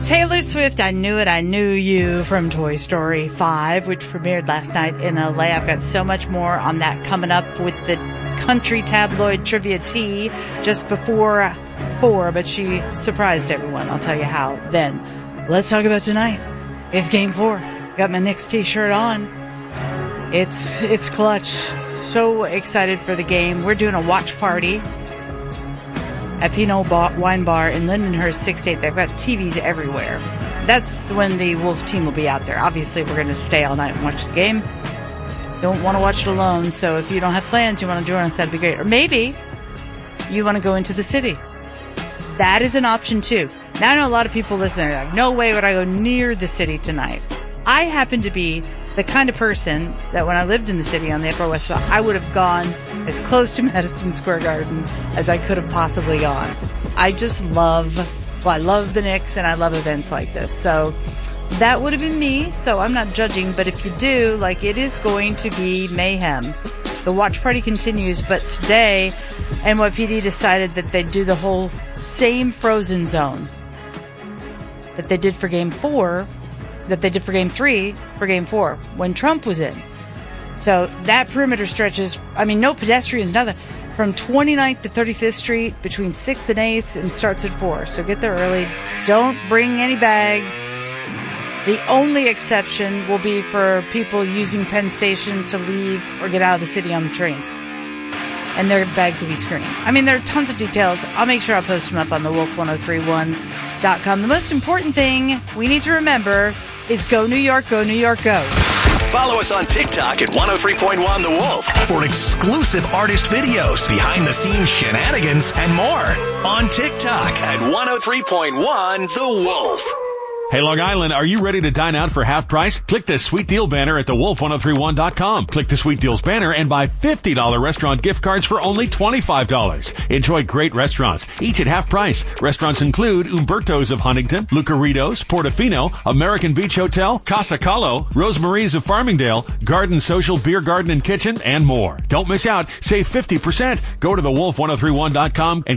Taylor Swift, I Knew It, I Knew You from Toy Story 5, which premiered last night in LA. I've got so much more on that coming up with the country tabloid trivia tea just before 4, but she surprised everyone. I'll tell you how then. Let's talk about tonight. It's Game 4. Got my Knicks t-shirt on. It's clutch. So excited for the game. We're doing a watch party at Pinot Wine Bar in Lindenhurst 6th. They've got TVs everywhere. That's when the Wolf team will be out there. Obviously, we're going to stay all night and watch the game. Don't want to watch it alone, so if you don't have plans, you want to join us, that'd be great. Or maybe you want to go into the city. That is an option, too. Now, I know a lot of people listening are like, no way would I go near the city tonight. I happen to be the kind of person that when I lived in the city on the Upper West Side, I would have gone as close to Madison Square Garden as I could have possibly gone. I love the Knicks and I love events like this. So that would have been me, so I'm not judging. But if you do, it is going to be mayhem. The watch party continues, but today NYPD decided that they'd do the whole same frozen zone that they did for Game 4, that they did for Game 3, for Game 4, when Trump was in. So that perimeter stretches, no pedestrians, nothing, from 29th to 35th Street between 6th and 8th and starts at 4. So get there early. Don't bring any bags. The only exception will be for people using Penn Station to leave or get out of the city on the trains. And their bags will be screened. There are tons of details. I'll make sure I'll post them up on the wolf1031.com. The most important thing we need to remember is go New York, go New York, go. Follow us on TikTok at 103.1 The Wolf for exclusive artist videos, behind-the-scenes shenanigans, and more. On TikTok at 103.1 The Wolf. Hey, Long Island, are you ready to dine out for half price? Click the Sweet Deal banner at thewolf1031.com. Click the Sweet Deals banner and buy $50 restaurant gift cards for only $25. Enjoy great restaurants, each at half price. Restaurants include Umberto's of Huntington, Lucaritos, Portofino, American Beach Hotel, Casa Calo, Rosemary's of Farmingdale, Garden Social Beer Garden and Kitchen, and more. Don't miss out. Save 50%. Go to thewolf1031.com and